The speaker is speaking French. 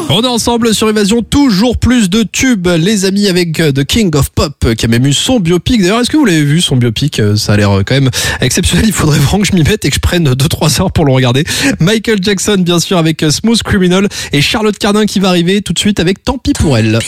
On est ensemble sur Évasion, toujours plus de tubes, les amis, avec The King of Pop qui a même eu son biopic. D'ailleurs, est-ce que vous l'avez vu, son biopic? Ça a l'air quand même exceptionnel. Il faudrait vraiment que je m'y mette et que je prenne 2-3 heures pour le regarder. Michael Jackson, bien sûr, avec Smooth Criminal, et Charlotte Cardin qui va arriver tout de suite avec Tant pis pour elle.